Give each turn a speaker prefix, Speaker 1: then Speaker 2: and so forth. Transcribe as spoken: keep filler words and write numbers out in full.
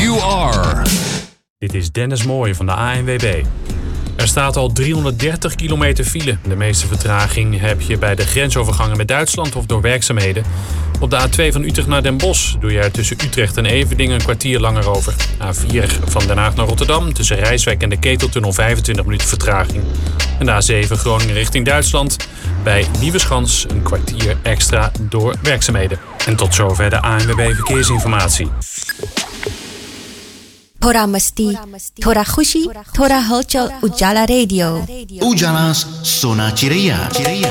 Speaker 1: You are.
Speaker 2: Dit is Dennis Mooij van de A N W B. Er staat al driehonderddertig kilometer file. De meeste vertraging heb je bij de grensovergangen met Duitsland of door werkzaamheden. Op de A twee van Utrecht naar Den Bosch doe je er tussen Utrecht en Everdingen een kwartier langer over. A vier van Den Haag naar Rotterdam tussen Rijswijk en de Keteltunnel vijfentwintig minuten vertraging. En de A zeven Groningen richting Duitsland bij Nieuweschans een kwartier extra door werkzaamheden. En tot zover de A N W B Verkeersinformatie.
Speaker 3: थोड़ा मस्ती, थोड़ा खुशी, थोड़ा हलचल उजाला रेडियो।
Speaker 4: उजाला सोना चिरैया चिरैया